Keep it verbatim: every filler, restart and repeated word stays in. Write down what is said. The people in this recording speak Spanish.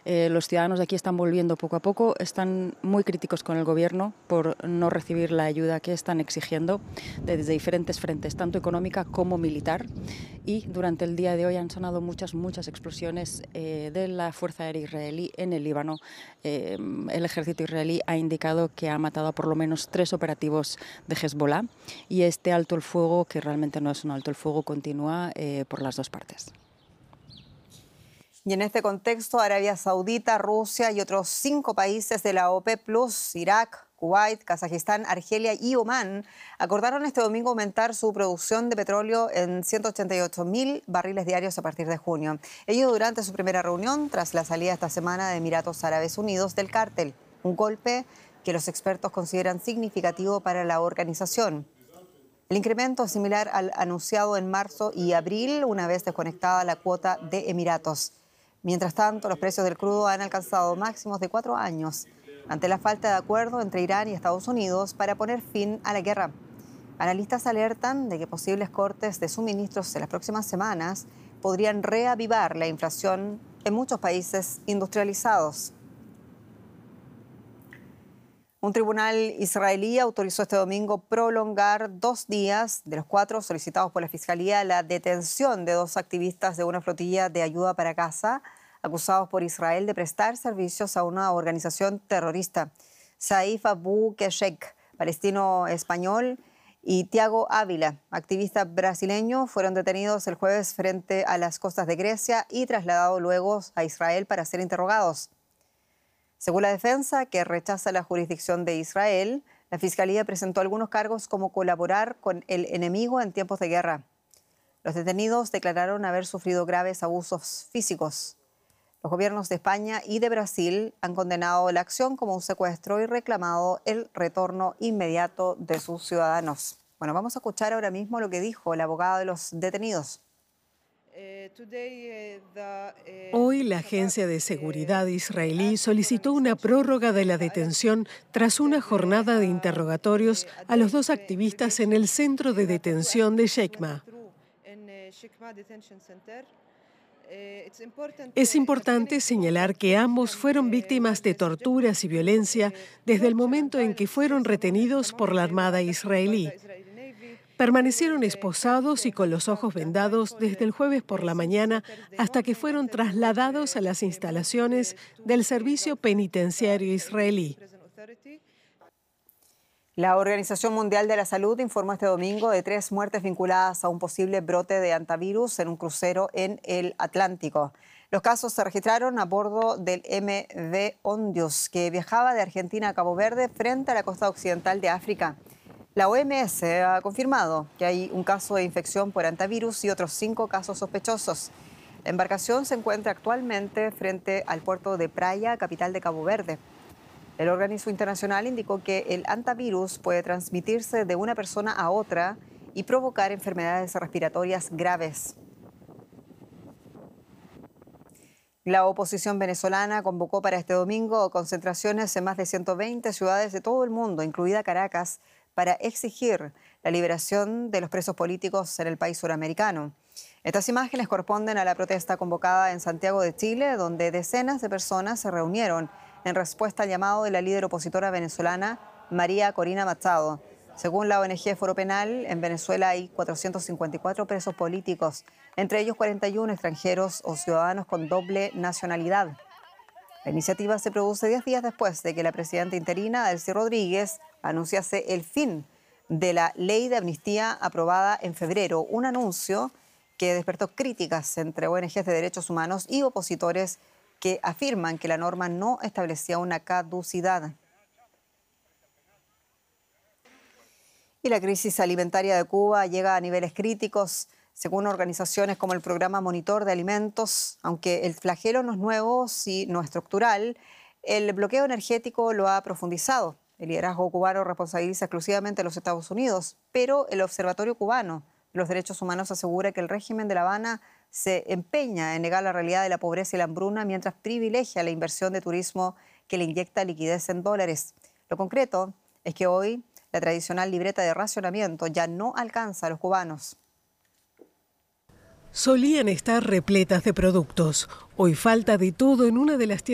Eh, los ciudadanos de aquí están volviendo poco a poco, están muy críticos con el gobierno por no recibir la ayuda que están exigiendo desde diferentes frentes, tanto económica como militar. Y durante el día de hoy han sonado muchas, muchas explosiones eh, de la Fuerza Aérea Israelí en el Líbano. Eh, el ejército israelí ha indicado que ha matado a por lo menos tres operativos de Hezbollah y este alto el fuego, que realmente no es un alto el fuego, continúa eh, por las dos partes. Y en este contexto, Arabia Saudita, Rusia y otros cinco países de la OPEP plus, Irak, Kuwait, Kazajistán, Argelia y Omán, acordaron este domingo aumentar su producción de petróleo en ciento ochenta y ocho mil barriles diarios a partir de junio. Ello durante su primera reunión tras la salida esta semana de Emiratos Árabes Unidos del cártel, un golpe que los expertos consideran significativo para la organización. El incremento es similar al anunciado en marzo y abril, una vez desconectada la cuota de Emiratos. Mientras tanto, los precios del crudo han alcanzado máximos de cuatro años ante la falta de acuerdo entre Irán y Estados Unidos para poner fin a la guerra. Analistas alertan de que posibles cortes de suministros en las próximas semanas podrían reavivar la inflación en muchos países industrializados. Un tribunal israelí autorizó este domingo prolongar dos días de los cuatro solicitados por la Fiscalía la detención de dos activistas de una flotilla de ayuda para Gaza, acusados por Israel de prestar servicios a una organización terrorista. Saif Abu Keshek, palestino español, y Tiago Ávila, activista brasileño, fueron detenidos el jueves frente a las costas de Grecia y trasladados luego a Israel para ser interrogados. Según la defensa, que rechaza la jurisdicción de Israel, la Fiscalía presentó algunos cargos como colaborar con el enemigo en tiempos de guerra. Los detenidos declararon haber sufrido graves abusos físicos. Los gobiernos de España y de Brasil han condenado la acción como un secuestro y reclamado el retorno inmediato de sus ciudadanos. Bueno, vamos a escuchar ahora mismo lo que dijo el abogado de los detenidos. Hoy la Agencia de Seguridad israelí solicitó una prórroga de la detención tras una jornada de interrogatorios a los dos activistas en el centro de detención de Shekma. Es importante señalar que ambos fueron víctimas de torturas y violencia desde el momento en que fueron retenidos por la Armada israelí. Permanecieron esposados y con los ojos vendados desde el jueves por la mañana hasta que fueron trasladados a las instalaciones del Servicio Penitenciario israelí. La Organización Mundial de la Salud informó este domingo de tres muertes vinculadas a un posible brote de hantavirus en un crucero en el Atlántico. Los casos se registraron a bordo del M V Ondius, que viajaba de Argentina a Cabo Verde frente a la costa occidental de África. La O M S ha confirmado que hay un caso de infección por hantavirus y otros cinco casos sospechosos. La embarcación se encuentra actualmente frente al puerto de Praia, capital de Cabo Verde. El organismo internacional indicó que el hantavirus puede transmitirse de una persona a otra y provocar enfermedades respiratorias graves. La oposición venezolana convocó para este domingo concentraciones en más de ciento veinte ciudades de todo el mundo, incluida Caracas, para exigir la liberación de los presos políticos en el país suramericano. Estas imágenes corresponden a la protesta convocada en Santiago de Chile, donde decenas de personas se reunieron en respuesta al llamado de la líder opositora venezolana María Corina Machado. Según la O N G Foro Penal, en Venezuela hay cuatrocientos cincuenta y cuatro presos políticos, entre ellos cuarenta y uno extranjeros o ciudadanos con doble nacionalidad. La iniciativa se produce diez días después de que la presidenta interina, Delcy Rodríguez, anunciase el fin de la ley de amnistía aprobada en febrero, un anuncio que despertó críticas entre O N Ges de derechos humanos y opositores que afirman que la norma no establecía una caducidad. Y la crisis alimentaria de Cuba llega a niveles críticos. Según organizaciones como el Programa Monitor de Alimentos, aunque el flagelo no es nuevo, sino estructural, el bloqueo energético lo ha profundizado. El liderazgo cubano responsabiliza exclusivamente a los Estados Unidos, pero el Observatorio Cubano de los Derechos Humanos asegura que el régimen de La Habana se empeña en negar la realidad de la pobreza y la hambruna mientras privilegia la inversión de turismo que le inyecta liquidez en dólares. Lo concreto es que hoy la tradicional libreta de racionamiento ya no alcanza a los cubanos. Solían estar repletas de productos. Hoy falta de todo en una de las tiendas